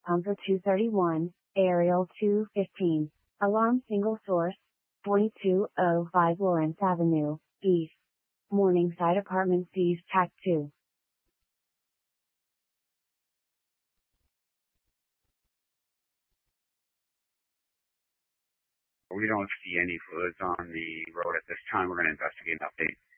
Pumper 231, Aerial 215. Alarm single source, 4205 Lawrence Avenue, East. Morningside Apartments East TAC 2. We don't see any fluids on the road at this time. We're going to investigate and update.